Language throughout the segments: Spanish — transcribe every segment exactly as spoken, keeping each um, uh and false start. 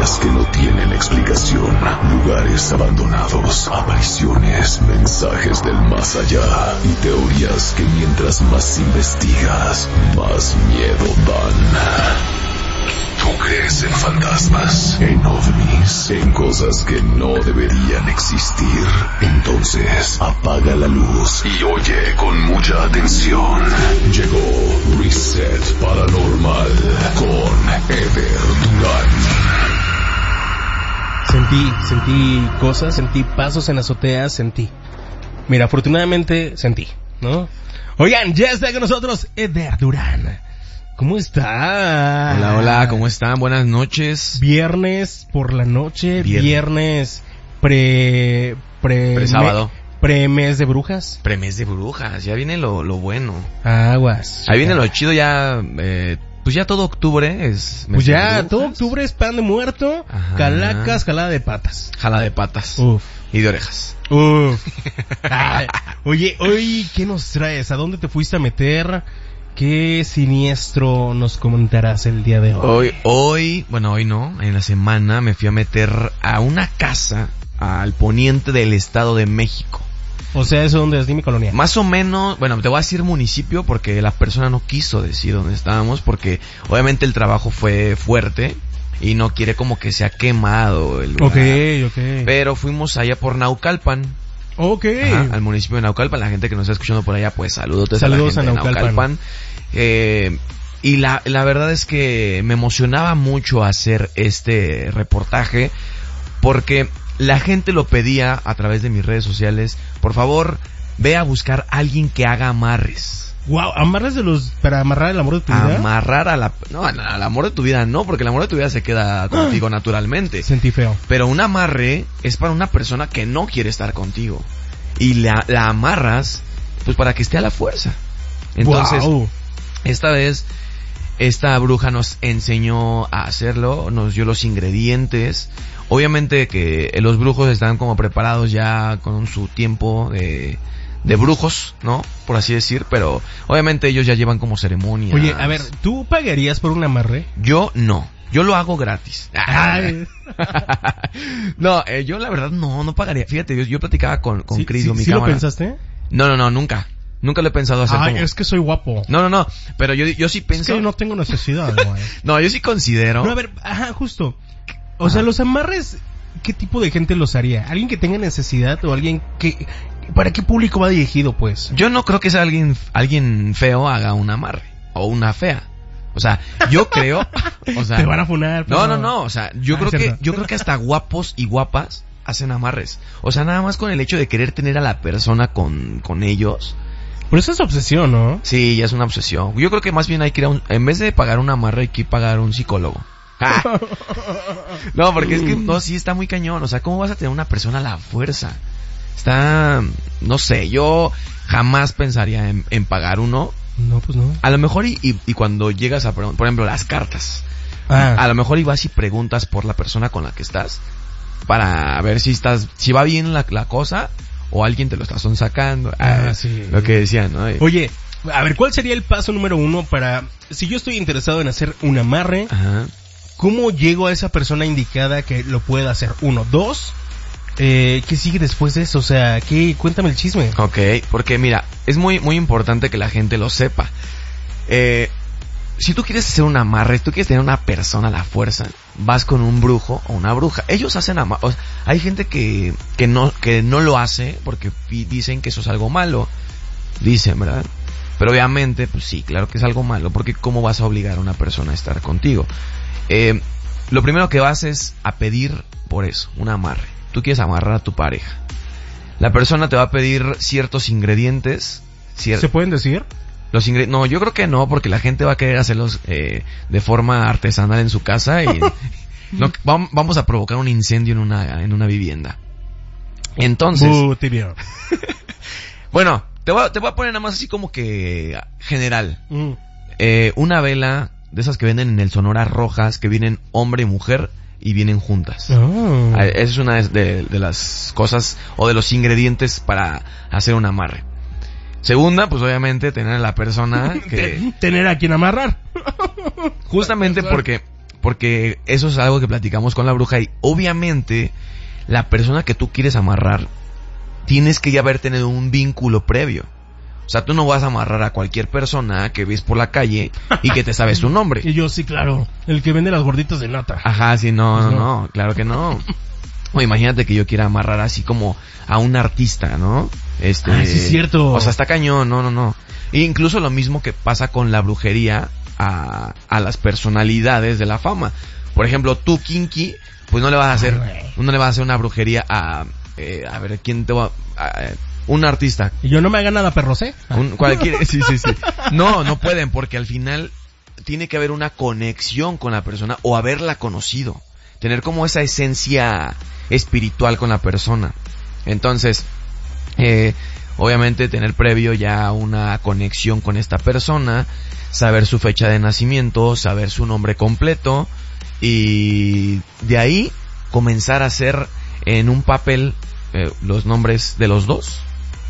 Historias que no tienen explicación, lugares abandonados, apariciones, mensajes del más allá y teorías que mientras más investigas, más miedo dan. ¿Tú crees en fantasmas, en ovnis, en cosas que no deberían existir? Entonces, apaga la luz y oye con mucha atención. Llegó Reset Paranormal con Eder Durán. Sentí, sentí cosas, sentí pasos en la azotea, sentí. Mira, afortunadamente sentí, ¿no? Oigan, ya está con nosotros Eder Durán. ¿Cómo está? Hola, hola, ¿cómo están? Buenas noches. Viernes por la noche, viernes, viernes pre... pre... pre sábado. Pre mes de brujas. Pre mes de brujas, ya viene lo, lo bueno. Aguas. Ahí viene lo chido ya, eh, pues ya todo octubre es... Pues ya, todo octubre es pan de muerto, ajá, calacas, jalada de patas. Jalada de patas. Uf. Y de orejas. Uf. Ay, oye, hoy, ¿qué nos traes? ¿A dónde te fuiste a meter? ¿Qué siniestro nos comentarás el día de hoy? Hoy, hoy, bueno, hoy no, en la semana me fui a meter a una casa al poniente del Estado de México. O sea, ¿eso dónde es? Dime colonia. Más o menos, bueno, te voy a decir municipio porque la persona no quiso decir dónde estábamos porque obviamente el trabajo fue fuerte y no quiere como que sea quemado el lugar. Ok, ok. Pero fuimos allá por Naucalpan. Ok. Ajá, al municipio de Naucalpan, la gente que nos está escuchando por allá, pues saludos, saludos a la gente a Naucalpan. de Naucalpan. Eh, y la, la verdad es que me emocionaba mucho hacer este reportaje porque la gente lo pedía a través de mis redes sociales. Por favor, ve a buscar a alguien que haga amarres. Wow, amarres de los para amarrar el amor de tu vida. Amarrar a la no, al amor de tu vida no, porque el amor de tu vida se queda contigo ah, naturalmente. Sentí feo. Pero un amarre es para una persona que no quiere estar contigo y la, la amarras pues para que esté a la fuerza. Entonces, wow. Esta vez esta bruja nos enseñó a hacerlo, nos dio los ingredientes. Obviamente que los brujos están como preparados ya con su tiempo de de brujos, ¿no? Por así decir, pero obviamente ellos ya llevan como ceremonias. Oye, a ver, ¿tú pagarías por un amarre? Yo no, yo lo hago gratis. No, eh, yo la verdad no, no pagaría. Fíjate, yo, yo platicaba con, con ¿Sí, Cris, sí, mi ¿sí cámara. lo pensaste? No, no, no, nunca. Nunca lo he pensado hacer. Ay, como... es que soy guapo. No, no, no, pero yo, yo sí pienso... Es que no tengo necesidad, güey. No, yo sí considero... No, a ver, ajá, justo. O ajá. sea, los amarres, ¿qué tipo de gente los haría? ¿Alguien que tenga necesidad o alguien que... ¿Para qué público va dirigido, pues? Yo no creo que sea alguien, alguien feo haga un amarre. O una fea. O sea, yo creo... O sea, te van a funar. No, no, no, o sea, yo ah, creo que yo creo que hasta guapos y guapas hacen amarres. O sea, nada más con el hecho de querer tener a la persona con, con ellos... Pero eso es obsesión, ¿no? Sí, ya es una obsesión. Yo creo que más bien hay que ir a un... En vez de pagar un amarre, hay que pagar un psicólogo. ¡Ah! No, porque es que, no, sí está muy cañón. O sea, ¿cómo vas a tener una persona a la fuerza? Está... No sé, yo jamás pensaría en, en pagar uno. No, pues no. A lo mejor y, y, y cuando llegas a... Por ejemplo, las cartas. Ah. A lo mejor y vas y preguntas por la persona con la que estás. Para ver si estás... Si va bien la, la cosa... O alguien te lo está sacando. Ah, ah, sí. Lo que decían, ¿no? Oye, a ver, ¿cuál sería el paso número uno para... Si yo estoy interesado en hacer un amarre, ajá, ¿cómo llego a esa persona indicada que lo pueda hacer? Uno. Dos, eh, ¿qué sigue después de eso? O sea, ¿qué? Cuéntame el chisme. Ok, porque mira, es muy, muy importante que la gente lo sepa. Eh... Si tú quieres hacer un amarre, si tú quieres tener una persona a la fuerza, vas con un brujo o una bruja. Ellos hacen amarre. O sea, hay gente que, que no, que no lo hace porque dicen que eso es algo malo. Dicen, ¿verdad? Pero obviamente, pues sí, claro que es algo malo, porque ¿cómo vas a obligar a una persona a estar contigo? Eh, lo primero que vas es a pedir por eso, un amarre. Tú quieres amarrar a tu pareja. La persona te va a pedir ciertos ingredientes. Cier- ¿Se pueden decir? Los ingre- no, yo creo que no, porque la gente va a querer hacerlos eh, de forma artesanal en su casa y no, vam- vamos a provocar un incendio en una en una vivienda. Entonces, uh, tibio. Bueno, te voy, a, te voy a poner nada más así como que general. Mm. Eh, una vela de esas que venden en el Sonora rojas, que vienen hombre y mujer y vienen juntas. Oh. Esa es una de, de las cosas o de los ingredientes para hacer un amarre. Segunda, pues obviamente tener a la persona que... tener a quien amarrar. Justamente porque porque eso es algo que platicamos con la bruja y obviamente la persona que tú quieres amarrar tienes que ya haber tenido un vínculo previo. O sea, tú no vas a amarrar a cualquier persona que ves por la calle y que te sabes su nombre. Y yo sí, claro, el que vende las gorditas de nata. Ajá, sí, no, no, no, no, claro que no. O imagínate que yo quiera amarrar así como a un artista, ¿no? Este, ah, sí es cierto. O sea, está cañón, no, no, no. E incluso lo mismo que pasa con la brujería a, a las personalidades de la fama. Por ejemplo, tú, Kinky, pues no le vas a hacer, Ay, no le vas a hacer una brujería a, eh, a ver, ¿quién te va a, a un artista? Y yo no me haga nada, perros, ¿eh? Un, cualquier, sí, sí, sí. No, no pueden, porque al final tiene que haber una conexión con la persona o haberla conocido. Tener como esa esencia espiritual con la persona. Entonces, eh, obviamente tener previo ya una conexión con esta persona, saber su fecha de nacimiento, saber su nombre completo y de ahí comenzar a hacer en un papel eh, los nombres de los dos.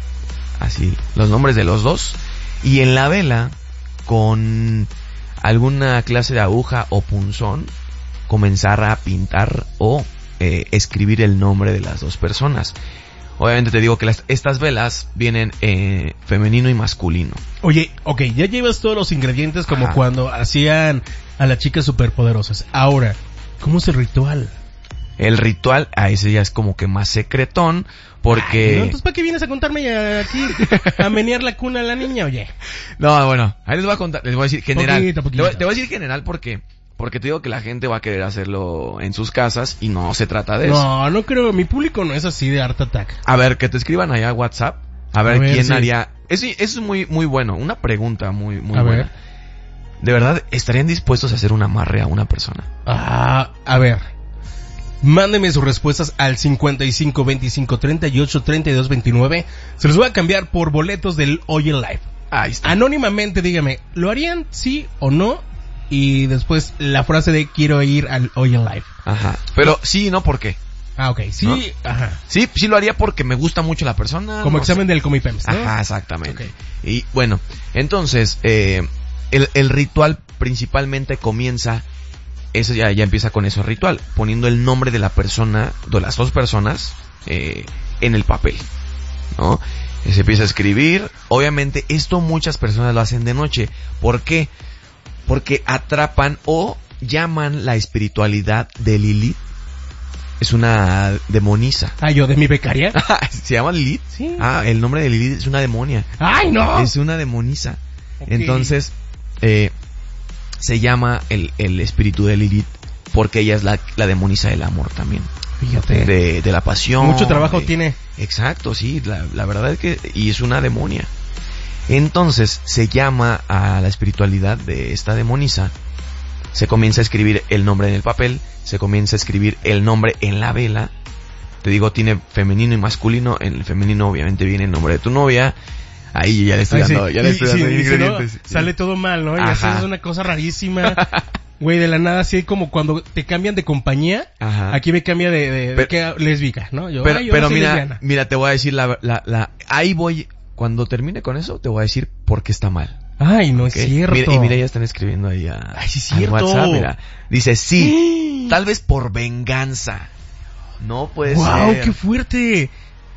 Así, los nombres de los dos. Y en la vela, con alguna clase de aguja o punzón, comenzar a pintar o eh, escribir el nombre de las dos personas. Obviamente te digo que las, estas velas vienen eh, femenino y masculino. Oye, ok, ya llevas todos los ingredientes como Ajá. cuando hacían a las chicas superpoderosas. Ahora, ¿cómo es el ritual? El ritual, a ese ya es como que más secretón, porque... Ay, no, entonces, ¿para qué vienes a contarme aquí a menear la cuna a la niña, oye? No, bueno, ahí les voy a contar, les voy a decir general. Poquito, poquito. Te, voy, te voy a decir general porque... Porque te digo que la gente va a querer hacerlo en sus casas y no se trata de eso. No, no creo, mi público no es así de Art Attack. A ver, que te escriban allá a WhatsApp. A ver, A ver, quién sí. haría... Eso, eso es muy muy bueno, una pregunta muy muy A buena. ver. ¿De verdad estarían dispuestos a hacer un amarre a una persona? Ah, a ver. Mándenme sus respuestas al cincuenta y cinco, veinticinco, treinta y ocho, treinta y dos, veintinueve. Se los voy a cambiar por boletos del Hoy en Live. Ahí está. Anónimamente dígame, ¿lo harían sí o no? Y después la frase de quiero ir al Hoy en Live. Ajá. Pero sí, ¿no? ¿Por qué? Ah, ok, sí, ¿No? ajá. Sí, sí lo haría porque me gusta mucho la persona. Como no examen sé. del Comipems, ¿no? Ajá, exactamente. Ok. Y bueno, entonces, eh, el, el ritual principalmente comienza, eso ya, ya empieza con ese ritual, poniendo el nombre de la persona, de las dos personas, eh, en el papel, ¿no? Y se empieza a escribir. Obviamente, esto muchas personas lo hacen de noche. ¿Por qué? Porque atrapan o llaman la espiritualidad de Lilith. Es una demonisa. Ah, yo de mi becaria. ¿Se llama Lilith? Sí. Ah, el nombre de Lilith es una demonia. ¡Ay, no! Es una demonisa. Ok. Entonces, eh, se llama el, el espíritu de Lilith porque ella es la, la demonisa del amor también. Fíjate. De, de la pasión. Mucho trabajo de- tiene. Exacto, sí, la, la verdad es que... Y es una demonia. Entonces, se llama a la espiritualidad de esta demonisa. Se comienza a escribir el nombre en el papel. Se comienza a escribir el nombre en la vela. Te digo, tiene femenino y masculino. En el femenino obviamente viene el nombre de tu novia. Ahí ya le estoy Ay, sí. dando, ya le Y- estoy y dando si- y si no, ingredientes. sale todo mal, ¿no? Y así Ajá. es una cosa rarísima. Güey, de la nada, así como cuando te cambian de compañía. Ajá. Aquí me cambia de, de, de Pero- que lésbica, ¿no? Yo, Pero, ay, yo pero soy mira, lesbiana. mira, te voy a decir la, la, la, ahí voy, cuando termine con eso, te voy a decir por qué está mal. Ay, no ¿ok? es cierto. Mira, y mira, ya están escribiendo ahí a, Ay, sí es al cierto. WhatsApp, mira. Dice, sí, tal vez por venganza. No puede ¡Wow, ser. qué fuerte!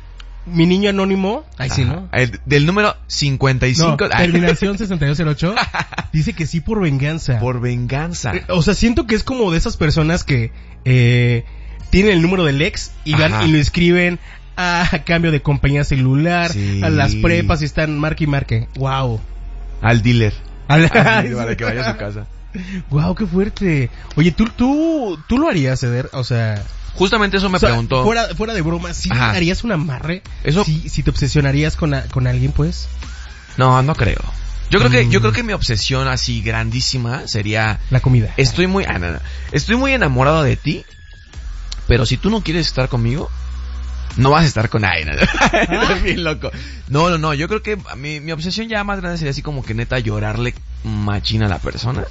Mi niño anónimo, ay sí, Ajá. ¿no? El- del número cincuenta y No, cinco. terminación sesenta y dos cero ocho, dice que sí por venganza. Por venganza. Eh, O sea, siento que es como de esas personas que eh, tienen el número del ex y van Ajá. y lo escriben a cambio de compañía celular, Sí. a las prepas y están marque y marque. ¡Wow! Al dealer. Al- Así, para que vaya a su casa. ¡Wow, qué fuerte! Oye, ¿tú, tú, tú lo harías, Eder? O sea... Justamente eso me o sea, preguntó. Fuera, fuera de broma, ¿sí Ajá. harías un amarre? Eso- ¿Sí, si te obsesionarías con, a- con alguien, pues? No, no creo. Yo creo que, Mm. yo creo que mi obsesión así grandísima sería... La comida. Estoy muy, ah, no, no. Estoy muy enamorado de ti, pero si tú no quieres estar conmigo, no vas a estar con nadie. ¿no? Eres bien loco. No, no, no. Yo creo que mi, mi obsesión ya más grande sería así como que neta llorarle machina a la persona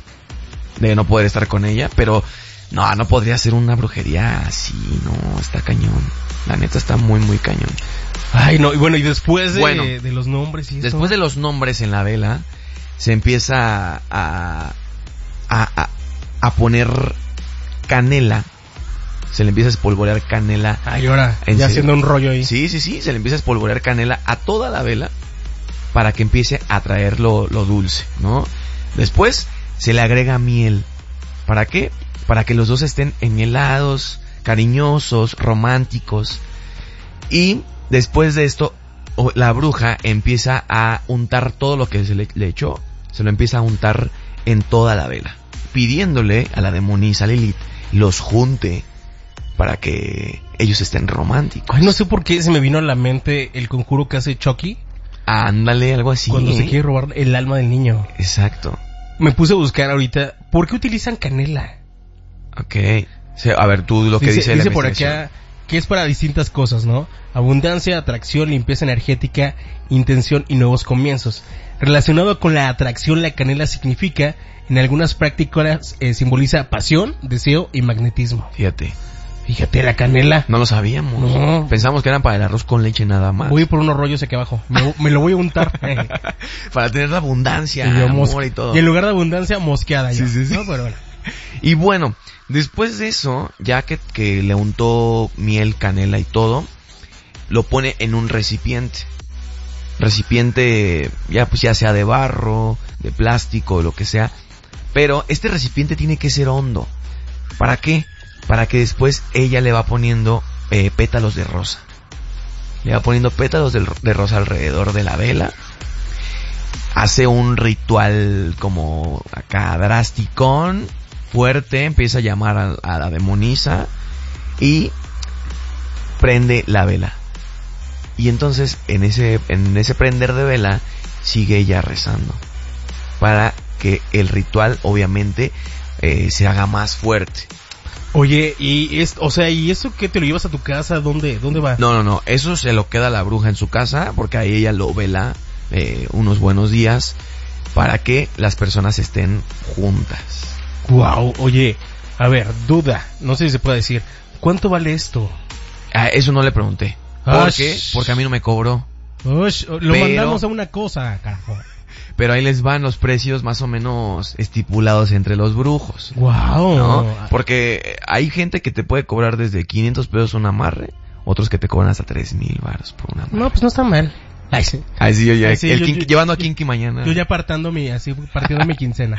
de no poder estar con ella, pero no, no podría ser una brujería así, no, está cañón. La neta está muy, muy cañón. Ay, no, y bueno, y después de, Bueno, de los nombres y eso. Después de los nombres en la vela, se empieza a, a, a, a poner canela, se le empieza a espolvorear canela. Ay, ahora, ¿En ya serio? haciendo un rollo ahí. Sí, sí, sí, se le empieza a espolvorear canela a toda la vela para que empiece a traer lo, lo dulce, ¿no? Después se le agrega miel. ¿Para qué? Para que los dos estén enmielados, cariñosos, románticos. Y después de esto, la bruja empieza a untar todo lo que se le, le echó, se lo empieza a untar en toda la vela, pidiéndole a la demonisa Lilith los junte para que ellos estén románticos. Ay, no sé por qué se me vino a la mente el conjuro que hace Chucky. Ándale, algo así. Cuando se quiere robar el alma del niño. Exacto. Me puse a buscar ahorita, ¿por qué utilizan canela? Ok. A ver, tú lo que dice, dice, dice dice por acá que es para distintas cosas, ¿no? Abundancia, atracción, limpieza energética, intención y nuevos comienzos. Relacionado con la atracción, la canela significa, en algunas prácticas, eh, simboliza pasión, deseo y magnetismo. Fíjate. Fíjate, la canela. No lo sabíamos. No. Pensamos que eran para el arroz con leche nada más. Voy por unos rollos aquí abajo. Me, me lo voy a untar. Para tener la abundancia, y amor mosque- y todo. Y en lugar de abundancia, mosqueada. Sí, yo, sí, sí. ¿no? Pero bueno. Y bueno, después de eso, ya que, que le untó miel, canela y todo, lo pone en un recipiente. Recipiente, ya pues ya sea de barro, de plástico, lo que sea. Pero este recipiente tiene que ser hondo. ¿Para qué? Para que después ella le va poniendo eh, pétalos de rosa. Le va poniendo pétalos de, de rosa alrededor de la vela. Hace un ritual como acá drasticón, fuerte, empieza a llamar a, a la demonisa y prende la vela. Y entonces en ese, en ese prender de vela sigue ella rezando para que el ritual obviamente eh, se haga más fuerte. Oye, y es, o sea, ¿y eso qué te lo llevas a tu casa? ¿Dónde, dónde va? No, no, no, eso se lo queda la bruja en su casa porque ahí ella lo vela eh, unos buenos días para que las personas estén juntas. Wow, oye, a ver, duda, no sé si se puede decir, ¿cuánto vale esto? Ah, eso no le pregunté. ¿Por Ah, qué? sh- Porque a mí no me cobró. Ush, lo Pero- mandamos a una cosa, carajo. Pero ahí les van los precios más o menos estipulados entre los brujos, Wow. ¿no? Porque hay gente que te puede cobrar desde quinientos pesos un amarre, otros que te cobran hasta tres mil baros por un amarre. No, pues no está mal. Ay, sí. Ay, sí, yo ya, Ay, sí, el yo- kinky- yo- llevando a yo- Kinky mañana. Yo ya apartando mi, así, partiendo mi quincena.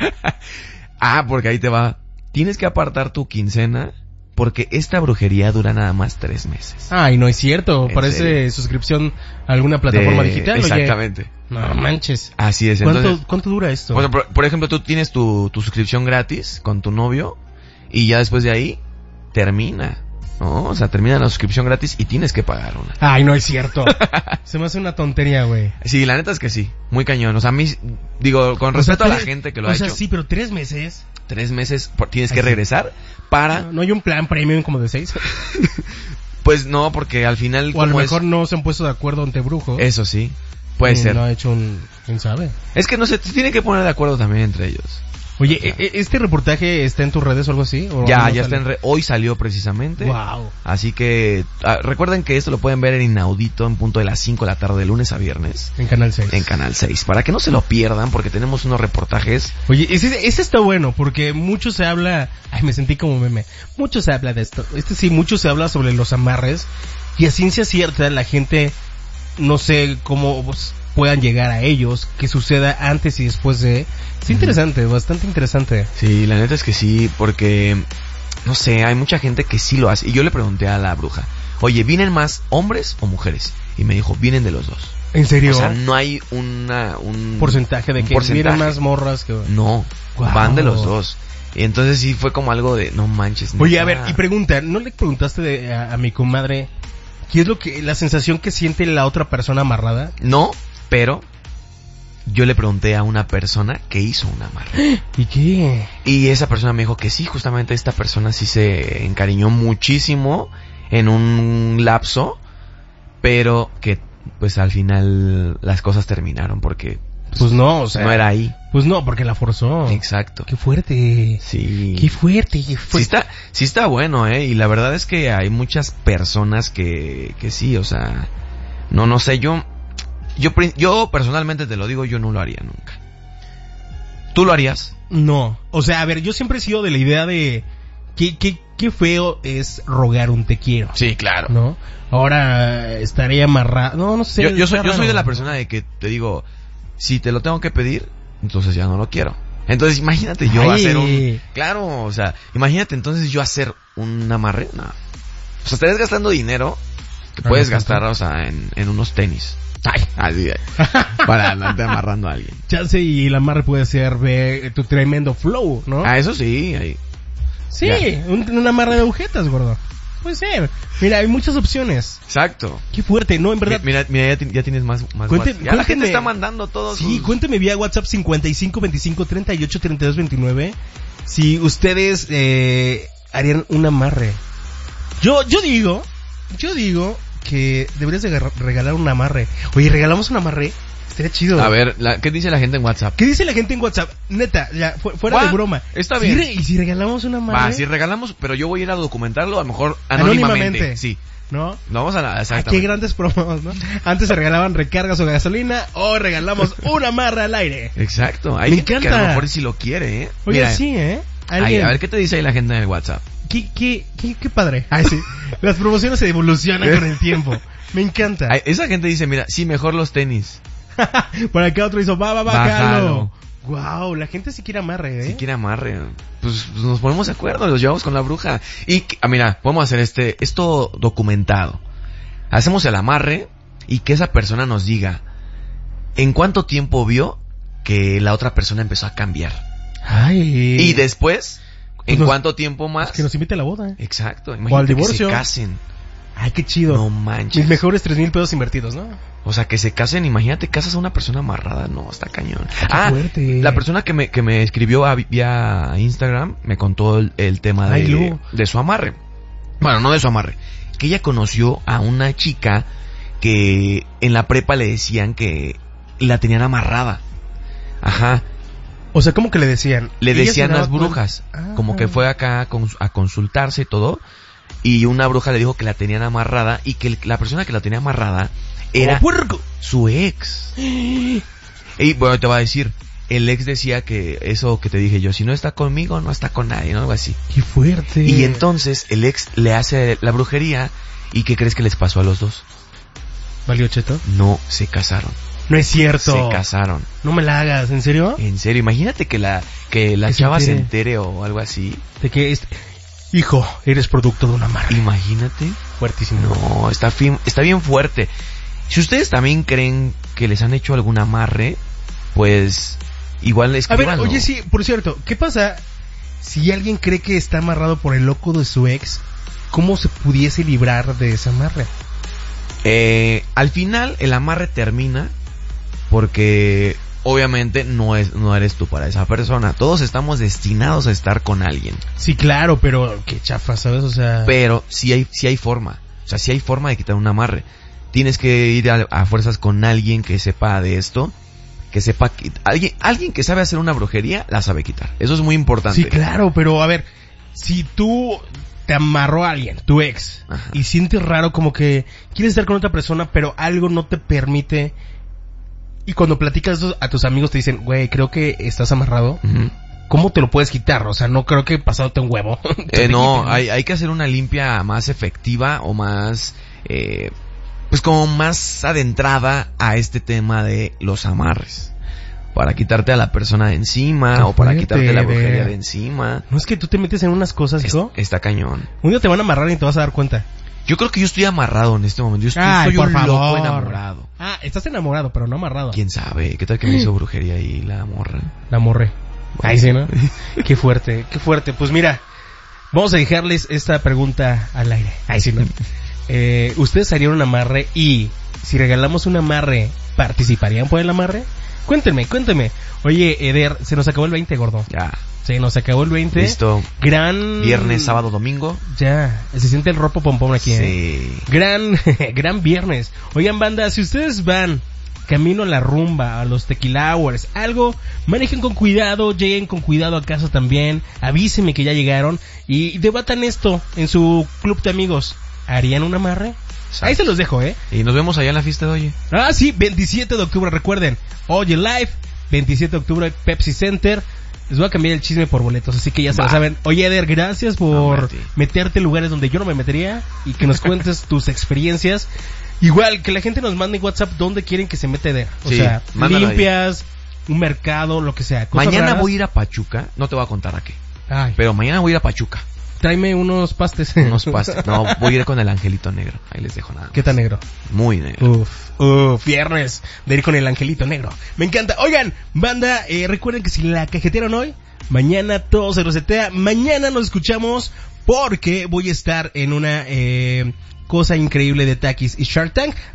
Ah, porque ahí te va. Tienes que apartar tu quincena porque esta brujería dura nada más tres meses. Ay, no es cierto, ¿En parece serio? suscripción a alguna plataforma De- digital. oye. Exactamente. No manches. Así es. ¿Cuánto, Entonces, ¿Cuánto dura esto? bueno, por, por ejemplo, tú tienes tu, tu suscripción gratis con tu novio y ya después de ahí termina, ¿no? O sea, termina la suscripción gratis y tienes que pagar una. Ay, no es cierto. Se me hace una tontería, güey. Sí, la neta es que sí, muy cañón. O sea, a mí, digo, con O sea, respeto a la tres- gente que lo o ha sea, hecho, sí, pero tres meses. tres meses por- tienes que Ay, sí. regresar para, No, no hay un plan premium como de seis. pues no, porque al final O a lo como mejor es, no se han puesto de acuerdo ante brujos. eso sí, puede Y ser. No ha hecho un... ¿Quién sabe? Es que no se tiene que poner de acuerdo también entre ellos. Oye, O sea, ¿e- e- ¿este reportaje está en tus redes o algo así? ¿O Ya, no ya sale? está en re- hoy salió precisamente. Wow. Así que ah, recuerden que esto lo pueden ver en Inaudito en punto de las cinco de la tarde de lunes a viernes En Canal seis. en Canal seis. Para que no se lo pierdan porque tenemos unos reportajes. Oye, ese, ese está bueno porque mucho se habla... Ay, me sentí como meme. Mucho se habla de esto. Este sí, mucho se habla sobre los amarres. Y a ciencia cierta, la gente... No sé cómo pues, puedan llegar a ellos. Que suceda antes y después de... Es interesante, bastante interesante. Sí, la neta es que sí, porque no sé, hay mucha gente que sí lo hace. Y yo le pregunté a la bruja, oye, ¿vienen más hombres o mujeres? Y me dijo, vienen de los dos. ¿En serio? O sea, no hay una, un porcentaje de un que porcentaje. vienen más morras que... No, Guau. van de los dos. Y entonces sí fue como algo de, no manches. Oye, neta. a ver, y pregunta, ¿no le preguntaste de- a, a mi comadre qué es lo que, la sensación que siente la otra persona amarrada? No, pero yo le pregunté a una persona que hizo un amarre. ¿Y qué? Y esa persona me dijo que sí, justamente esta persona sí se encariñó muchísimo en un lapso, pero que pues al final las cosas terminaron porque pues, Pues no, o sea... no era ahí. Pues no, porque la forzó. Exacto. Qué fuerte. Sí. Qué fuerte, qué Sí fuerte. está, sí está bueno, eh, y la verdad es que hay muchas personas que, que sí, o sea, no, no sé, yo, yo, pri- yo personalmente te lo digo, yo no lo haría nunca. ¿Tú lo harías? No, o sea, a ver, yo siempre he sido de la idea de qué, qué, qué feo es rogar un te quiero. Sí, claro. ¿No? Ahora estaría amarrado. No, no sé. Yo, yo soy, yo raro. soy de la persona de que te digo, si te lo tengo que pedir, entonces ya no lo quiero. Entonces imagínate yo Ay. hacer un... Claro, o sea, imagínate entonces yo hacer un amarre. No. O sea, estarías gastando dinero que Ah, puedes no, gastar, o sea, en, en unos tenis. Ay. Así, para andarte amarrando a alguien. Chance y el amarre puede ser ve, tu tremendo flow, ¿no? Ah, eso sí. Ahí. Sí, ya. un, un amarre de agujetas, gordo. Puede ser. Mira, hay muchas opciones. Exacto. Qué fuerte, ¿no? En verdad. Mira, mira ya, ti- ya tienes más, más Cuente- WhatsApp. Ya la gente cuénteme. está mandando todos Sí, sus- cuénteme vía WhatsApp cincuenta y cinco veinticinco treinta y ocho treinta y dos veintinueve si ustedes eh, harían un amarre. Yo yo digo, yo digo que deberías de agarrar- regalar un amarre. Oye, regalamos un amarre. Estaría chido. A ver, la, ¿qué dice la gente en WhatsApp? ¿Qué dice la gente en WhatsApp? Neta, ya, fu- fuera Va, de broma. está Sí, bien. re- ¿Y si regalamos un amarre? Va, si regalamos, pero yo voy a ir a documentarlo, a lo mejor anónimamente. Anónimamente. Sí. ¿No? No vamos a la... Ah, Exactamente. qué grandes promos, ¿no? Antes se regalaban recargas o gasolina, hoy regalamos un amarre al aire. Exacto. Hay Me gente que a encanta. lo mejor sí lo quiere, ¿eh? Oye, Mira, sí, ¿eh? ahí, Alguien- a ver, ¿qué te dice ahí la gente en el WhatsApp? Qué, qué, qué, qué padre. Ay, sí. Las promociones se evolucionan con el tiempo. Me encanta. Ay, esa gente dice, mira, sí, mejor los tenis. Por acá otro hizo, va, va, va, Bájalo. jalo. Wow, la gente sí quiere amarre, ¿eh? Si quiere amarre, pues, pues nos ponemos de acuerdo, los llevamos con la bruja. Y, que- ah, mira, podemos hacer este, esto documentado. Hacemos el amarre y que esa persona nos diga en cuánto tiempo vio que la otra persona empezó a cambiar. Ay. Y después, en Pues nos- cuánto tiempo más. Que nos invite a la boda. Exacto, O al imagínate que divorcio. se casen. Ay, qué chido. No manches. Mis mejores tres mil pesos invertidos, ¿no? O sea, que se casen, imagínate, casas a una persona amarrada, no, está cañón. Qué Ah, fuerte. la persona que me, que me escribió a- vía Instagram me contó el, el tema de, Ay, Lu. de su amarre. Bueno, no de su amarre. Que ella conoció a una chica que en la prepa le decían que la tenían amarrada. Ajá. O sea, ¿cómo que le decían? Le Ella se decían daba las cuenta- brujas. Ah. Como que fue acá a, cons- a consultarse y todo. Y una bruja le dijo que la tenían amarrada y que el- la persona que la tenía amarrada era ¡Oh, puerco! su ex. Y bueno, te va a decir, el ex decía que eso que te dije yo, si no está conmigo, no está con nadie, ¿no? Algo así. ¡Qué fuerte! Y entonces el ex le hace la brujería y ¿qué crees que les pasó a los dos? ¿Valió cheto? No se casaron. No es cierto. Se casaron. No me la hagas, ¿en serio? En serio, imagínate que la que la Que se chava se entere. entere o algo así. De que es... Hijo, eres producto de una amarre. Imagínate. Fuertísimo. No, está, fin- está bien fuerte. Si ustedes también creen que les han hecho algún amarre, pues igual A ver, escríbanlo. oye, sí, por cierto, ¿qué pasa si alguien cree que está amarrado por el loco de su ex? ¿Cómo se pudiese librar de esa amarre? Eh, al final el amarre termina porque obviamente no es no eres tú para esa persona. Todos estamos destinados a estar con alguien, Sí, claro, pero qué chafa, ¿sabes? O sea... pero sí hay sí hay forma. O sea, sí hay forma de quitar un amarre. Tienes que ir a, a fuerzas con alguien que sepa de esto, que sepa que, alguien alguien que sabe hacer una brujería la sabe quitar. Eso es muy importante. Sí, claro, pero a ver, si tú te amarró a alguien, tu ex, Ajá. y sientes raro como que quieres estar con otra persona, pero algo no te permite, y cuando platicas eso a tus amigos te dicen, güey, creo que estás amarrado, Ujú. ¿cómo te lo puedes quitar? O sea, no creo que pasándote un huevo. Eh, no, hay, hay que hacer una limpia más efectiva o más, eh, pues como más adentrada a este tema de los amarres. Para quitarte a la persona de encima Qué o para fuerte, quitarte la brujería ve. de encima. No es que tú te metes en unas cosas, Es- hijo. está cañón. Un día te van a amarrar y te vas a dar cuenta. Yo creo que yo estoy amarrado en este momento. Yo estoy, Ay, soy por un favor. loco enamorado. Ah, estás enamorado, pero no amarrado. ¿Quién sabe? ¿Qué tal que me hizo brujería ahí la morra? La morré. Ahí sí, ¿no? Qué fuerte, qué fuerte. Pues mira, vamos a dejarles esta pregunta al aire. Ahí sí, ¿no? Eh, ¿Ustedes harían un amarre? Y si regalamos un amarre, ¿participarían por el amarre? Cuéntenme, cuéntenme. Oye, Eder, se nos acabó el veinte, gordo. Ya. Se nos acabó el veinte. Listo. Gran... Viernes, sábado, domingo. Ya, se siente el ropo pompón aquí, ¿eh? Sí. Gran, gran viernes. Oigan, banda, si ustedes van camino a la rumba, a los tequila hours, algo, manejen con cuidado, lleguen con cuidado a casa también, avísenme que ya llegaron y debatan esto en su club de amigos. ¿Harían un amarre? Exacto. Ahí se los dejo, ¿eh? Y nos vemos allá en la fiesta de hoy. Ah, sí, veintisiete de octubre, recuerden. Oye Live veintisiete de octubre, Pepsi Center. Les voy a cambiar el chisme por boletos, así que ya se lo saben. Oye, Eder, gracias por no, meterte en lugares donde yo no me metería y que nos cuentes tus experiencias. Igual, que la gente nos mande en WhatsApp dónde quieren que se mete Eder. O sí, sea, limpias, ahí. Un mercado, lo que sea. Mañana raras. voy a ir a Pachuca, no te voy a contar a qué. Ay. Pero mañana voy a ir a Pachuca. Tráeme unos pastes. Unos pastes. No, voy a ir con el Angelito Negro. Ahí les dejo nada más. ¿Qué tan negro? Muy negro. Uf, uf, viernes de ir con el Angelito Negro. Me encanta. Oigan, banda, eh, recuerden que si la cajetearon hoy, mañana todo se resetea. Mañana nos escuchamos porque voy a estar en una eh, cosa increíble de Takis y Shark Tank.